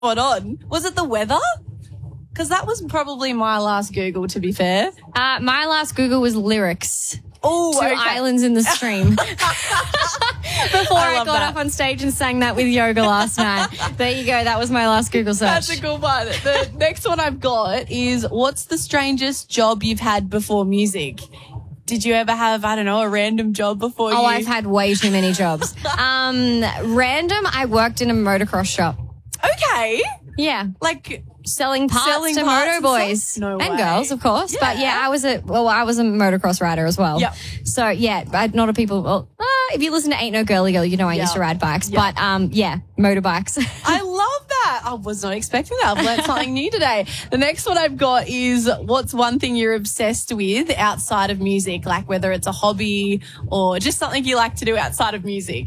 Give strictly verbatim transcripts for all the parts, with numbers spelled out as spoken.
What on? Was it the weather? Because that was probably my last Google, to be fair. Uh, my last Google was lyrics. Oh, to okay. Islands in the Stream. Before I, I got that. up on stage and sang that with yoga last night. There you go. That was my last Google search. That's a good one. The next one I've got is, what's the strangest job you've had before music? Did you ever have, I don't know, a random job before oh, you? I've had way too many jobs. um, random, I worked in a motocross shop. Okay. Yeah. Like Selling parts selling to parts moto and boys stuff? No and way. girls, of course. But Yeah. yeah, I was a well, I was a motocross rider as well. Yep. So yeah, I, not a people. Well, uh, if you listen to Ain't No Girly Girl, you know I Yep. used to ride bikes. Yep. But um, yeah, motorbikes. I love that. I was not expecting that. I've learned something new today. The next one I've got is, what's one thing you're obsessed with outside of music? Like whether it's a hobby or just something you like to do outside of music.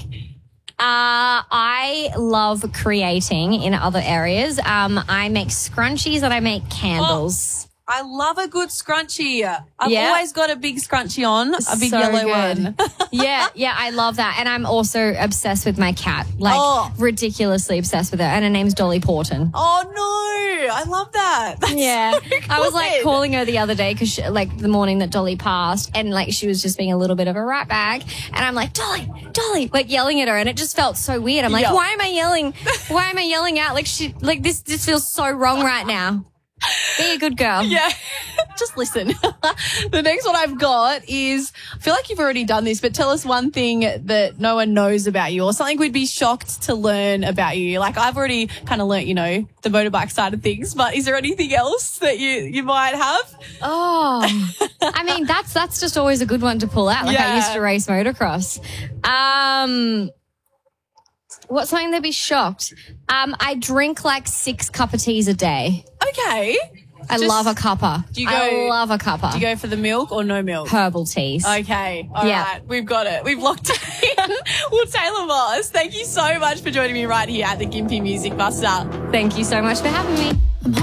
Uh, I love creating in other areas. Um, I make scrunchies and I make candles. I love a good scrunchie. I've Yeah. always got a big scrunchie on, a big So yellow good. one. yeah, yeah, I love that. And I'm also obsessed with my cat. Like, Oh. ridiculously obsessed with her. And her name's Dolly Porton. Oh no, I love that. That's Yeah. so I was like good. calling her the other day because like the morning that Dolly passed and like she was just being a little bit of a rat bag. And I'm like, Dolly, Dolly, like yelling at her. And it just felt so weird. I'm like, Yeah. why am I yelling? Why am I yelling out? Like she, like this, this feels so wrong right now. Be a good girl. Yeah, just listen. The next one I've got is, I feel like you've already done this, but tell us one thing that no one knows about you or something we'd be shocked to learn about you. Like I've already kind of learnt, you know, the motorbike side of things, but is there anything else that you, you might have? Oh, I mean, that's, that's just always a good one to pull out. Like I Yeah. used to race motocross. Um, what's something that'd be shocked? Um, I drink like six cup of teas a day. Okay. I Just- love a cuppa. Do you I go- love a cuppa. Do you go for the milk or no milk? Herbal teas. Okay. All right. Yeah. We've got it. We've locked it in. Well, Taylor Moss, thank you so much for joining me right here at the Gympie Music Buster. Thank you so much for having me.